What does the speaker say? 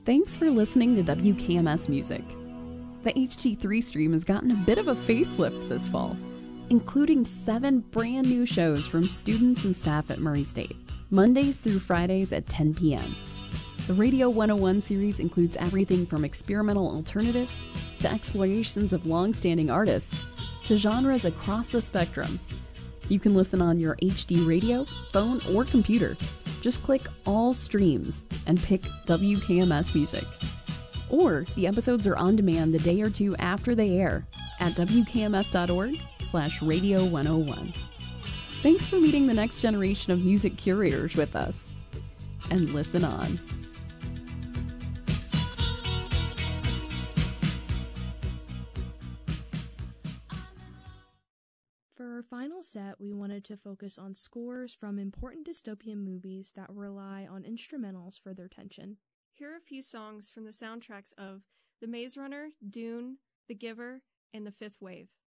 Thanks for listening to WKMS Music. The HT3 stream has gotten a bit of a facelift this fall, including 7 brand new shows from students and staff at Murray State, Mondays through Fridays at 10 p.m. The Radio 101 series includes everything from experimental alternative to explorations of long-standing artists to genres across the spectrum. You can listen on your HD radio, phone, or computer. Just click All Streams and pick WKMS Music. Or the episodes are on demand the day or two after they air at wkms.org/radio101. Thanks for meeting the next generation of music curators with us. And listen on. For our final set, we wanted to focus on scores from important dystopian movies that rely on instrumentals for their tension. Here are a few songs from the soundtracks of The Maze Runner, Dune, The Giver, and The Fifth Wave.